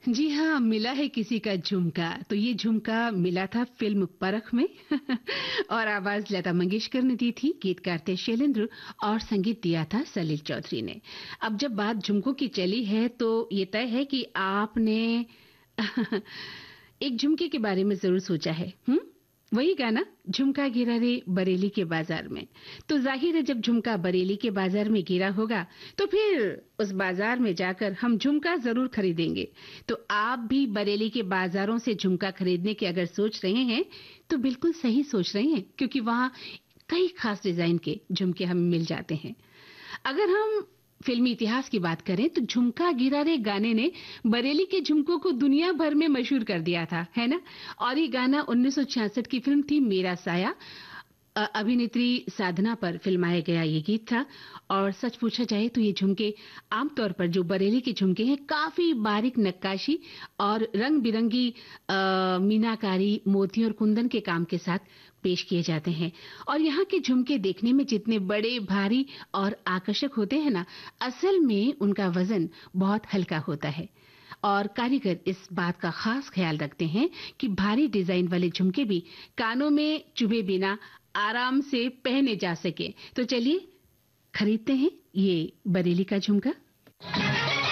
जी हाँ, मिला है किसी का झुमका। तो ये झुमका मिला था फ़िल्म परख में और आवाज़ लता मंगेशकर ने दी थी, गीतकार थे शैलेंद्र और संगीत दिया था सलील चौधरी ने। अब जब बात झुमकों की चली है तो ये तय है कि आपने एक झुमके के बारे में ज़रूर सोचा है, वही गाना झुमका गिरा रे बरेली के बाजार में। तो जाहिर है जब झुमका बरेली के बाजार में गिरा होगा तो फिर उस बाजार में जाकर हम झुमका जरूर खरीदेंगे। तो आप भी बरेली के बाजारों से झुमका खरीदने की अगर सोच रहे हैं तो बिल्कुल सही सोच रहे हैं, क्योंकि वहां कई खास डिजाइन के झुमके हमें मिल जाते हैं। अगर हम फिल्मी इतिहास की बात करें तो झुमका गिरा रे गाने ने बरेली के झुमकों को दुनिया भर में मशहूर कर दिया था, है ना। और ये गाना 1966 की फिल्म थी मेरा साया। अभिनेत्री साधना पर फिल्माया गया ये गीत था। और सच पूछा जाए तो ये झुमके आमतौर पर जो बरेली के झुमके हैं काफी बारीक नक्काशी और रंग बिरंगी मीनाकारी मोती और कुंदन के काम के साथ पेश किए जाते हैं। और यहाँ के झुमके देखने में जितने बड़े भारी और आकर्षक होते हैं ना, असल में उनका वजन बहुत हल्का होता है। और कारीगर इस बात का खास ख्याल रखते हैं कि भारी डिजाइन वाले झुमके भी कानों में चुभे बिना आराम से पहने जा सके। तो चलिए खरीदते हैं ये बरेली का झुमका।